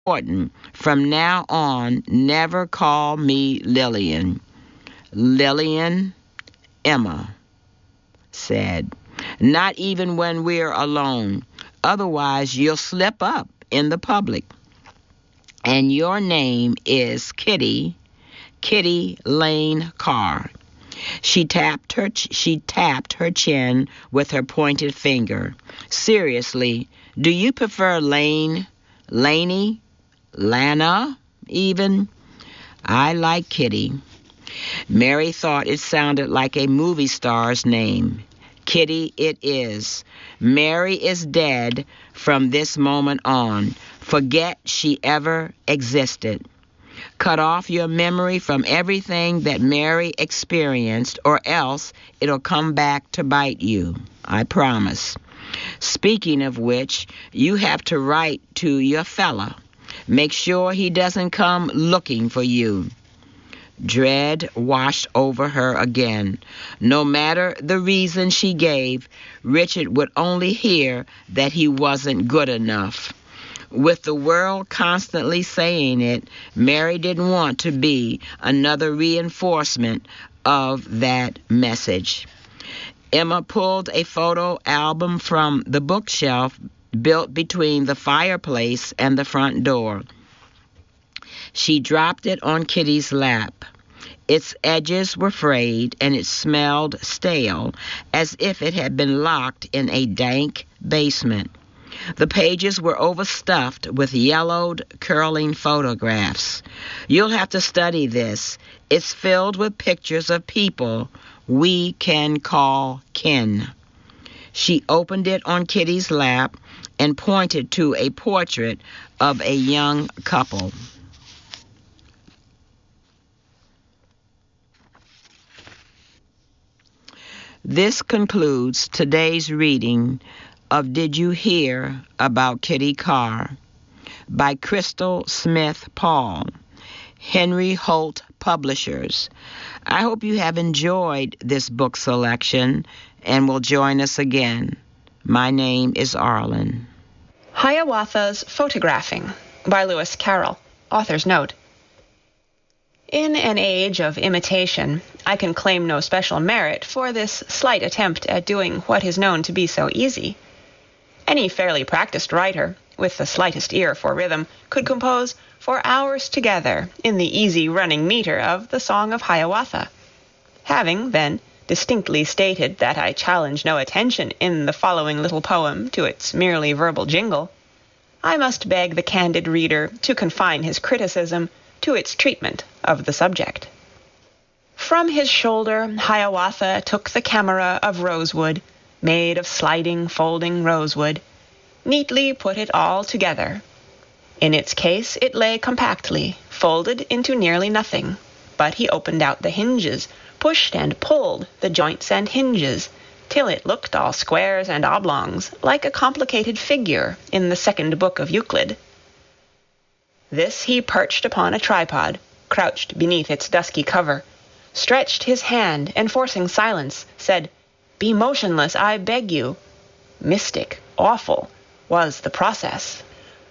important. From now on, never call me Lillian. Lillian, Emma said. Not even when we're alone. Otherwise, you'll slip up in the public. And your name is Kitty Lane Carr. She tapped her chin with her pointed finger. Seriously, do you prefer Lane, Laney, Lana, even? I like Kitty. Mary thought it sounded like a movie star's name. Kitty it is. Mary is dead from this moment on. Forget she ever existed. Cut off your memory from everything that Mary experienced, or else it'll come back to bite you. I promise. Speaking of which, you have to write to your fella. Make sure he doesn't come looking for you. Dread washed over her again. No matter the reason she gave, Richard would only hear that he wasn't good enough. With the world constantly saying it, Mary didn't want to be another reinforcement of that message. Emma pulled a photo album from the bookshelf built between the fireplace and the front door. She dropped it on Kitty's lap. Its edges were frayed, and it smelled stale, as if it had been locked in a dank basement. The pages were overstuffed with yellowed, curling photographs. You'll have to study this. It's filled with pictures of people we can call kin. She opened it on Kitty's lap and pointed to a portrait of a young couple. This concludes today's reading of Did You Hear About Kitty Carr by Crystal Smith Paul, Henry Holt Publishers. I hope you have enjoyed this book selection and will join us again. My name is Arlen. Hiawatha's Photographing by Lewis Carroll. Author's note. In an age of imitation, I can claim no special merit for this slight attempt at doing what is known to be so easy. Any fairly practiced writer, with the slightest ear for rhythm, could compose for hours together in the easy running meter of the Song of Hiawatha. Having, then, distinctly stated that I challenge no attention in the following little poem to its merely verbal jingle, I must beg the candid reader to confine his criticism to its treatment of the subject. From his shoulder Hiawatha took the camera of rosewood, made of sliding, folding rosewood, neatly put it all together. In its case it lay compactly, folded into nearly nothing, but he opened out the hinges, pushed and pulled the joints and hinges, till it looked all squares and oblongs, like a complicated figure in the second book of Euclid. This he perched upon a tripod, crouched beneath its dusky cover, stretched his hand, enforcing silence, said, "Be motionless, I beg you." Mystic, awful, was the process.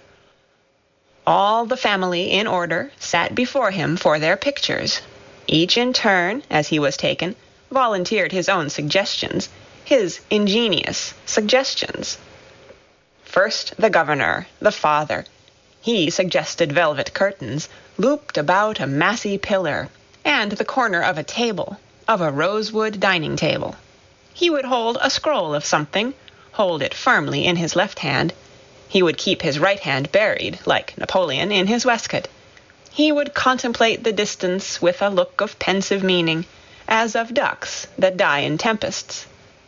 All the family in order sat before him for their pictures. Each in turn, as he was taken, volunteered his own suggestions, his ingenious suggestions. First the governor, the father. He suggested velvet curtains, looped about a massy pillar, and the corner of a table, of a rosewood dining table. He would hold a scroll of something, hold it firmly in his left hand. He would keep his right hand buried, like Napoleon, in his waistcoat. He would contemplate the distance with a look of pensive meaning, as of ducks that die in tempests.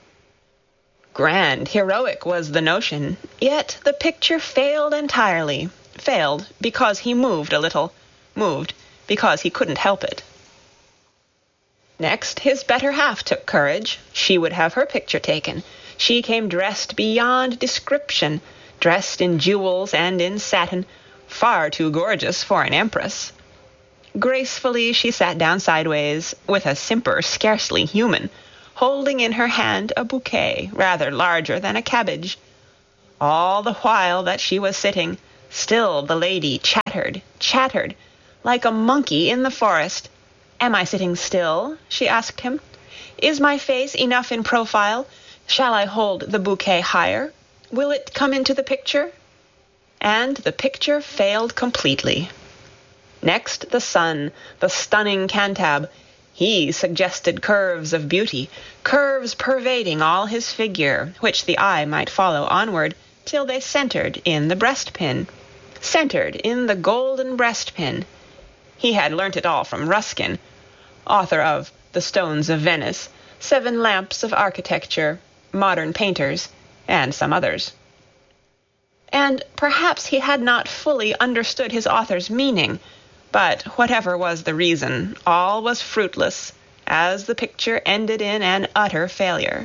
Grand, heroic was the notion, yet the picture failed entirely, failed because he moved a little, moved because he couldn't help it. Next, his better half took courage. She would have her picture taken. She came dressed beyond description, dressed in jewels and in satin, far too gorgeous for an empress. Gracefully she sat down sideways, with a simper scarcely human, holding in her hand a bouquet rather larger than a cabbage. All the while that she was sitting, Still the lady chattered, like a monkey in the forest. "Am I sitting still?" she asked him. "Is my face enough in profile? Shall I hold the bouquet higher? Will it come into the picture?" And the picture failed completely. Next the sun, the stunning Cantab. He suggested curves of beauty, curves pervading all his figure, which the eye might follow onward, till they centered in the breastpin. Centered in the golden breastpin. He had learnt it all from Ruskin, author of The Stones of Venice, 7 Lamps of Architecture, Modern Painters, and some others. And perhaps he had not fully understood his author's meaning, but whatever was the reason, all was fruitless, as the picture ended in an utter failure.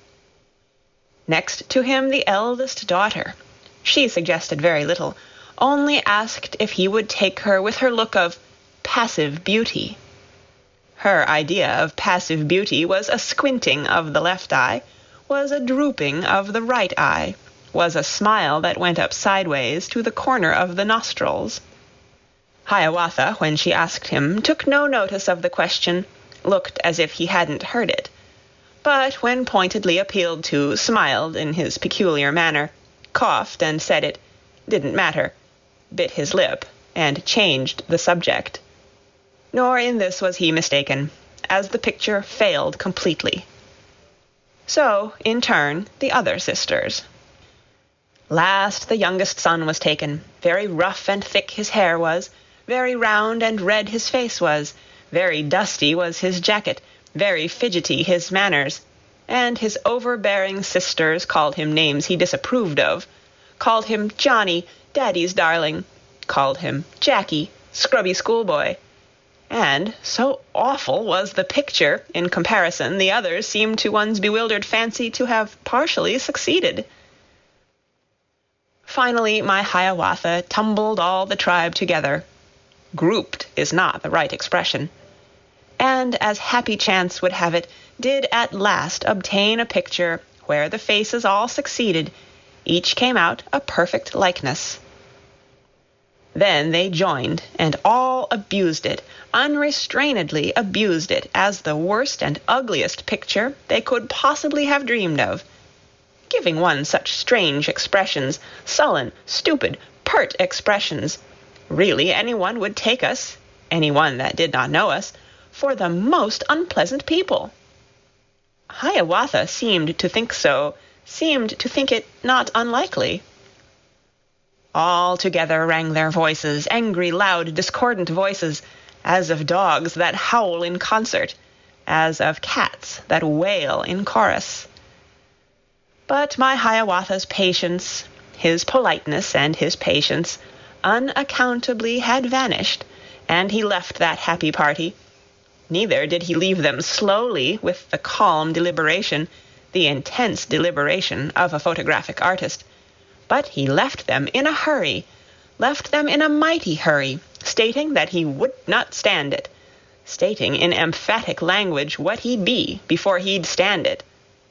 Next to him the eldest daughter. She suggested very little, only asked if he would take her with her look of passive beauty. Her idea of passive beauty was a squinting of the left eye, was a drooping of the right eye, was a smile that went up sideways to the corner of the nostrils. Hiawatha, when she asked him, took no notice of the question, looked as if he hadn't heard it, but when pointedly appealed to, smiled in his peculiar manner, coughed and said it didn't matter, bit his lip, and changed the subject. Nor in this was he mistaken, as the picture failed completely. So, in turn, the other sisters. Last the youngest son was taken. Very rough and thick his hair was, very round and red his face was, very dusty was his jacket, very fidgety his manners, and his overbearing sisters called him names he disapproved of, called him Johnny, Daddy's darling, called him Jackie, scrubby schoolboy. And so awful was the picture, in comparison, the others seemed to one's bewildered fancy to have partially succeeded. Finally, my Hiawatha tumbled all the tribe together. Grouped is not the right expression. And, as happy chance would have it, did at last obtain a picture where the faces all succeeded, each came out a perfect likeness. Then they joined, and all abused it, unrestrainedly abused it, as the worst and ugliest picture they could possibly have dreamed of, giving one such strange expressions, sullen, stupid, pert expressions. Really, anyone would take us, anyone that did not know us, for the most unpleasant people. Hiawatha seemed to think so, seemed to think it not unlikely. All together rang their voices, angry, loud, discordant voices, as of dogs that howl in concert, as of cats that wail in chorus. But my Hiawatha's patience, his politeness and his patience, unaccountably had vanished, and he left that happy party. Neither did he leave them slowly, with the calm deliberation, the intense deliberation of a photographic artist, but he left them in a hurry, left them in a mighty hurry, stating that he would not stand it, stating in emphatic language what he'd be before he'd stand it.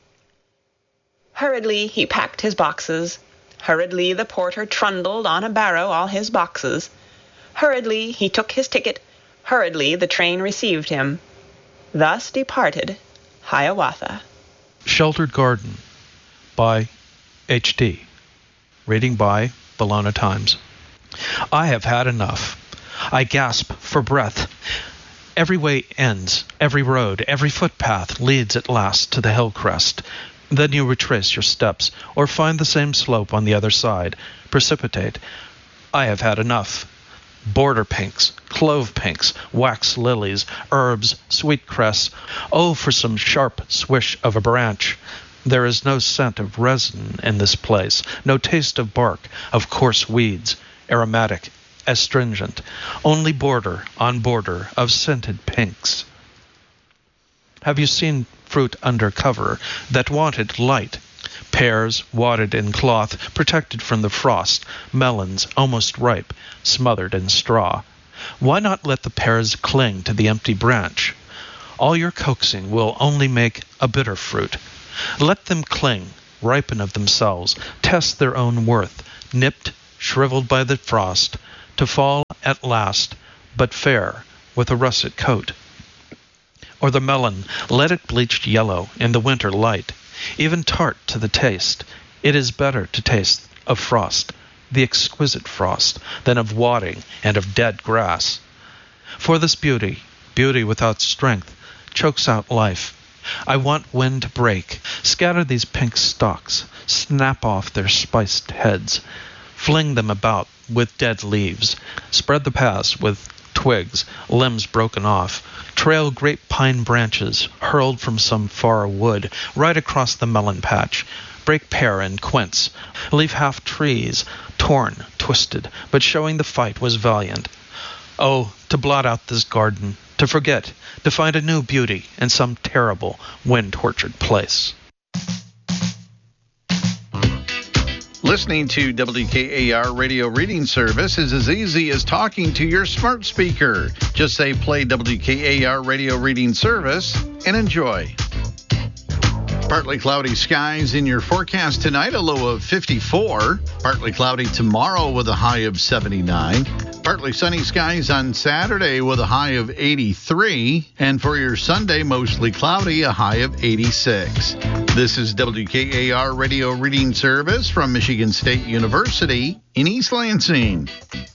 Hurriedly he packed his boxes. Hurriedly the porter trundled on a barrow all his boxes. Hurriedly he took his ticket. Hurriedly the train received him. Thus departed Hiawatha. Sheltered Garden by H.D. Reading by Bologna Times. I have had enough. I gasp for breath. Every way ends, every road, every footpath leads at last to the hill crest. Then you retrace your steps, or find the same slope on the other side, precipitate. I have had enough. Border pinks, clove pinks, wax lilies, herbs, sweet cress. Oh, for some sharp swish of a branch. There is no scent of resin in this place, no taste of bark, of coarse weeds, aromatic, astringent, only border on border of scented pinks. Have you seen fruit under cover that wanted light? Pears, wadded in cloth, protected from the frost, melons, almost ripe, smothered in straw. Why not let the pears cling to the empty branch? All your coaxing will only make a bitter fruit. Let them cling, ripen of themselves, test their own worth, nipped, shriveled by the frost, to fall at last, but fair, with a russet coat. Or the melon, let it bleached yellow in the winter light, even tart to the taste. It is better to taste of frost, the exquisite frost, than of wadding and of dead grass. For this beauty without strength, chokes out life. I want wind to break, scatter these pink stalks, snap off their spiced heads, fling them about with dead leaves, spread the paths with twigs, limbs broken off, trail great pine branches hurled from some far wood right across the melon patch, break pear and quince, leave half trees, torn, twisted, but showing the fight was valiant. Oh, to blot out this garden, to forget, to find a new beauty in some terrible, wind-tortured place. Listening to WKAR Radio Reading Service is as easy as talking to your smart speaker. Just say play WKAR Radio Reading Service and enjoy. Partly cloudy skies in your forecast tonight, a low of 54. Partly cloudy tomorrow with a high of 79. Partly sunny skies on Saturday with a high of 83. And for your Sunday, mostly cloudy, a high of 86. This is WKAR Radio Reading Service from Michigan State University in East Lansing.